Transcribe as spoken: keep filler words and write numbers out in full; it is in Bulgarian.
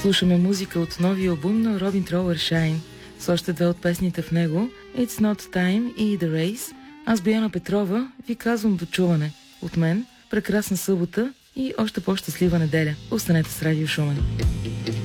Слушаме музика от новия албум на Робин Тролър Shine с още две от песните в него It's Not Time и The Race. Аз, Бояна Петрова, ви казвам до чуване. От мен, прекрасна събота и още по-щастлива неделя. Останете с Радио Шумен.